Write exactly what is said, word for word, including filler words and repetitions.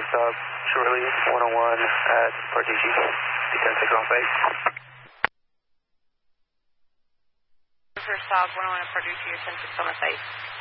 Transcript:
stop shortly, one oh one at Parducci. Descend to off eight. Cruiser stop one oh one at Parducci, descend to Summit eight.